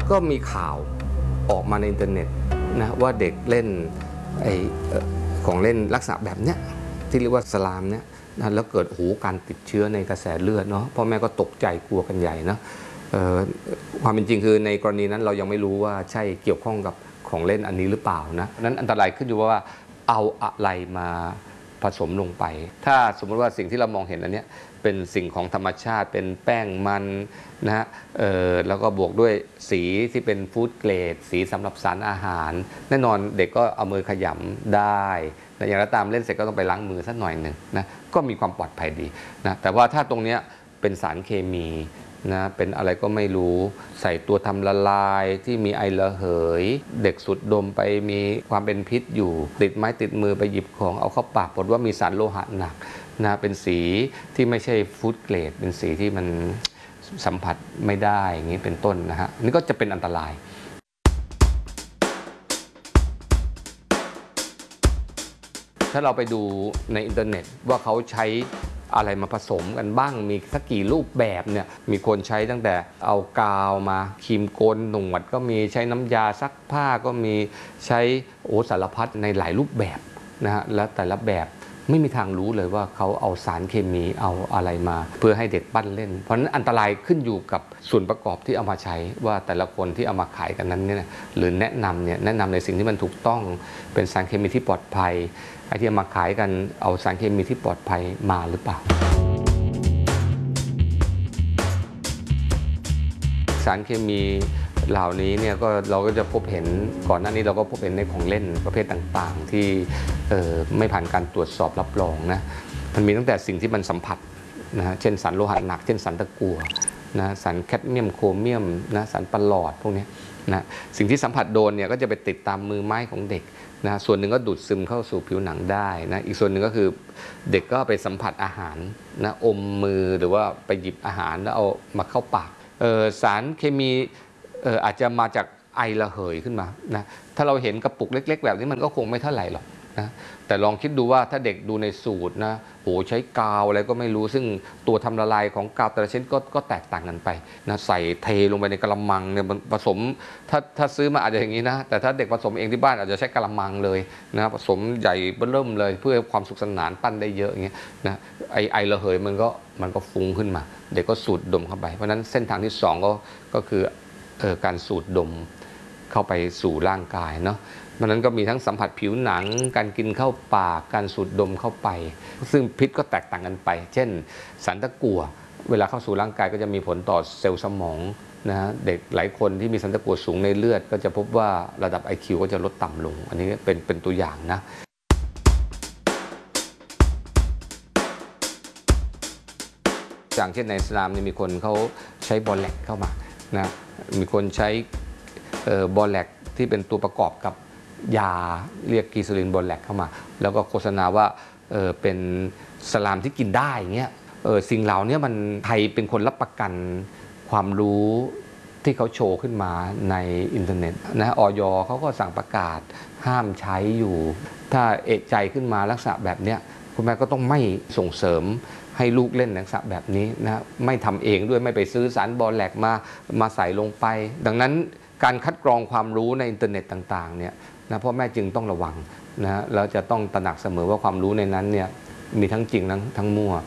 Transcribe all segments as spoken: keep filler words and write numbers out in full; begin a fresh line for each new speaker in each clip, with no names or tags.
ก็มีข่าวออกมาในอินเทอร์เน็ตนะว่าเด็กเล่นไอ้ของเล่นลักษณะแบบเนี้ยที่เรียกว่าสลามเนี่ยนะแล้วเกิดหูการติดเชื้อในกระแสเลือดเนาะพ่อแม่ก็ตกใจกลัวกันใหญ่นะความเป็นจริงคือในกรณีนั้นเรายังไม่รู้ว่าใช่เกี่ยวข้องกับของเล่นอันนี้หรือเปล่านะนั้นอันตรายขึ้นอยู่ว่าเอาอะไรมาผสมลงไปถ้าสมมติว่าสิ่งที่เรามองเห็นอันนี้เป็นสิ่งของธรรมชาติเป็นแป้งมันนะฮะแล้วก็บวกด้วยสีที่เป็นฟู้ดเกรดสีสำหรับสารอาหารแน่นอนเด็กก็เอามือขยำได้แต่อย่างไรตามเล่นเสร็จก็ต้องไปล้างมือสักหน่อยหนึ่งนะก็มีความปลอดภัยดีนะแต่ว่าถ้าตรงนี้เป็นสารเคมีนะเป็นอะไรก็ไม่รู้ใส่ตัวทำละลายที่มีไอระเหยเด็กสุดดมไปมีความเป็นพิษอยู่ติดไม้ติดมือไปหยิบของเอาเข้าปากปรากฏว่ามีสารโลหะหนักนะเป็นสีที่ไม่ใช่ฟู้ดเกรดเป็นสีที่มันสัมผัสไม่ได้อย่างนี้เป็นต้นนะฮะนี่ก็จะเป็นอันตรายถ้าเราไปดูในอินเทอร์เน็ตว่าเขาใช้อะไรมาผสมกันบ้างมีสักกี่รูปแบบเนี่ยมีคนใช้ตั้งแต่เอากาวมาครีมโกนหนวดก็มีใช้น้ำยาซักผ้าก็มีใช้โอ้สารพัดในหลายรูปแบบนะฮะและแต่ละแบบไม่มีทางรู้เลยว่าเขาเอาสารเคมีเอาอะไรมาเพื่อให้เด็กปั้นเล่นเพราะฉะนั้นอันตรายขึ้นอยู่กับส่วนประกอบที่เอามาใช้ว่าแต่ละคนที่เอามาขายกันนั้นเนี่ยหรือแนะนำเนี่ยแนะนำในสิ่งที่มันถูกต้องเป็นสารเคมีที่ปลอดภัยไอ้ที่เอามาขายกันเอาสารเคมีที่ปลอดภัยมาหรือเปล่าสารเคมีเหล่านี้เนี่ยก็เราก็จะพบเห็นก่อนหน้านี้เราก็พบเห็นในของเล่นประเภทต่างๆที่ไม่ผ่านการตรวจสอบรับรองนะมันมีตั้งแต่สิ่งที่มันสัมผัสนะฮะเช่นสารโลหะหนักเช่นสารตะกั่วนะสารแคดเมียมโครเมียมนะสารปลอดพวกนี้นะสิ่งที่สัมผัสโดนเนี่ยก็จะไปติดตามมือไม้ของเด็กนะส่วนหนึ่งก็ดูดซึมเข้าสู่ผิวหนังได้นะอีกส่วนหนึ่งก็คือเด็กก็ไปสัมผัสอาหารนะอมมือหรือว่าไปหยิบอาหารแล้วเอามาเข้าปากสารเคมีเอออาจจะมาจากไอระเหยขึ้นมานะถ้าเราเห็นกระปุกเล็กๆแบบนี้มันก็คงไม่เท่าไหร่หรอกนะแต่ลองคิดดูว่าถ้าเด็กดูในสูตรนะโหใช้กาวอะไรก็ไม่รู้ซึ่งตัวทำละลายของกาวแต่ละชนิดก็ก็แตกต่างกันไปนะใส่เทลงไปในกระมังเนี่ยผสมถ้าถ้าซื้อมาอาจจะอย่างนี้นะแต่ถ้าเด็กผสมเองที่บ้านอาจจะใช้กระมังเลยนะผสมใหญ่เริ่มเลยเพื่อความสุขสนานปั้นได้เยอะอย่างเงี้ยนะไอไอระเหยมันก็มันก็ฟุ้งขึ้นมาเด็กก็สูดดมเข้าไปเพราะฉะนั้นเส้นทางที่สองก็ก็คือการสูดดมเข้าไปสู่ร่างกายเนาะมันนั้นก็มีทั้งสัมผัสผิวหนังการกินเข้าปากการสูดดมเข้าไปซึ่งพิษก็แตกต่างกันไปเช่นสารตะกั่วเวลาเข้าสู่ร่างกายก็จะมีผลต่อเซลล์สมองนะฮะเด็กหลายคนที่มีสารตะกั่วสูงในเลือดก็จะพบว่าระดับ ไอ คิว ก็จะลดต่ำลงอันนี้เป็นเป็นตัวอย่างนะอย่างเช่นในอิสลามนี่มีคนเขาใช้บอลแลกเข้ามานะมีคนใช้บอลแลกที่เป็นตัวประกอบกับยาเรียกกีซาลินบอลแลกเข้ามาแล้วก็โฆษณาว่า เออเป็นสลามที่กินได้เงี้ยเออสิ่งเหล่านี้มันไทยเป็นคนรับประกันความรู้ที่เขาโชว์ขึ้นมาในอินเทอร์เน็ตนะอย.เขาก็สั่งประกาศห้ามใช้อยู่ถ้าเอะใจขึ้นมาลักษณะแบบเนี้ยคุณแม่ก็ต้องไม่ส่งเสริมให้ลูกเล่นลักษณะแบบนี้นะไม่ทำเองด้วยไม่ไปซื้อสารบอลแลกมามาใส่ลงไปดังนั้นการคัดกรองความรู้ในอินเทอร์เน็ตต่างๆเนี่ยนะพ่อแม่จึงต้องระวังนะแล้วจะต้องตระหนักเสมอว่าความรู้ในนั้นเนี่ยมีทั้งจริงทั้งทั้งมั่ว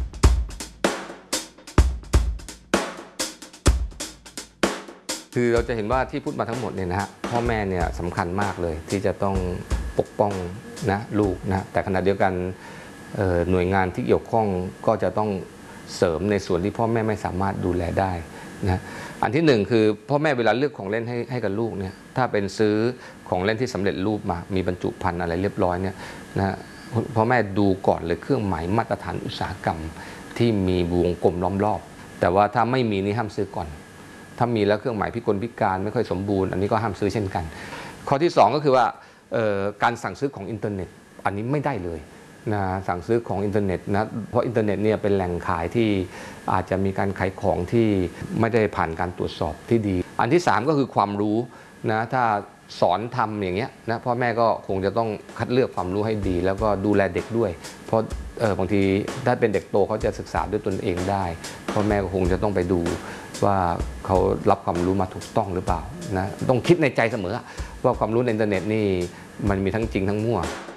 คือเราจะเห็นว่าที่พูดมาทั้งหมดเนี่ยนะฮะพ่อแม่เนี่ยสำคัญมากเลยที่จะต้องปกป้องนะลูกนะแต่ขณะเดียวกันหน่วยงานที่เกี่ยวข้องก็จะต้องเสริมในส่วนที่พ่อแม่ไม่สามารถดูแลได้นะอันที่หนึ่งคือพ่อแม่เวลาเลือกของเล่นให้ให้กับลูกเนี่ยถ้าเป็นซื้อของเล่นที่สำเร็จรูปมามีบรรจุภัณฑ์อะไรเรียบร้อยเนี่ยนะพ่อแม่ดูก่อนเลยเครื่องหมายมาตรฐานอุตสาหกรรมที่มีวงกลมล้อมรอบแต่ว่าถ้าไม่มีนี่ห้ามซื้อก่อนถ้ามีแล้วเครื่องหมายพิกลพิการไม่ค่อยสมบูรณ์อันนี้ก็ห้ามซื้อเช่นกันข้อที่สองก็คือว่าการสั่งซื้อของอินเทอร์เน็ตอันนี้ไม่ได้เลยนะสั่งซื้อของอินเทอร์เน็ตนะเพราะอินเทอร์เน็ตเนี่ยเป็นแหล่งขายที่อาจจะมีการขายของที่ไม่ได้ผ่านการตรวจสอบที่ดีอันที่สามก็คือความรู้นะถ้าสอนทำอย่างเงี้ยนะพ่อแม่ก็คงจะต้องคัดเลือกความรู้ให้ดีแล้วก็ดูแลเด็กด้วยเพราะเออบางทีถ้าเป็นเด็กโตเขาจะศึกษาด้วยตนเองได้พ่อแม่ก็คงจะต้องไปดูว่าเขารับความรู้มาถูกต้องหรือเปล่านะต้องคิดในใจเสมอว่าความรู้ในอินเทอร์เน็ตนี่มันมีทั้งจริงทั้งมั่ว